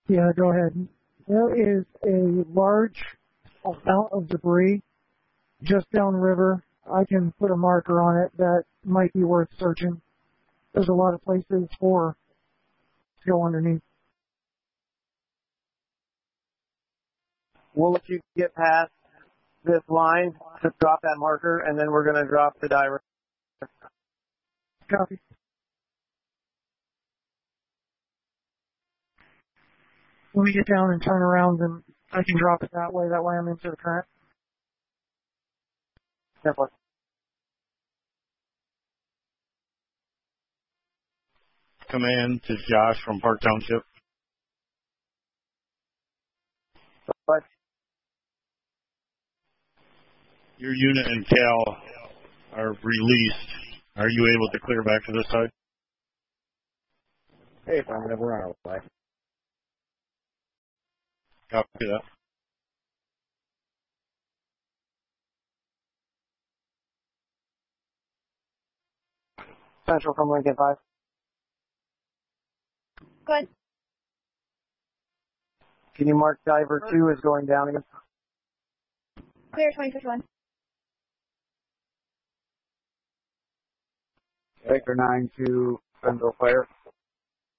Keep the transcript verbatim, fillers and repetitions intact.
Yeah, go ahead. There is a large amount of debris just downriver. I can put a marker on it that might be worth searching. There's a lot of places for to go underneath. We'll let you get past this line to drop that marker, and then we're going to drop the diver. Copy. When we get down and turn around, then I can drop it that way. That way I'm into the current. Definitely. Command to Josh from Park Township. What? Your unit and Cal are released. Are you able to clear back to this side? Hey, I'm going to run our way. Copy that. Central from Lincoln five. Good. Can you mark diver two is going down again? Clear twenty-fifth one. Baker nine to Central Fire.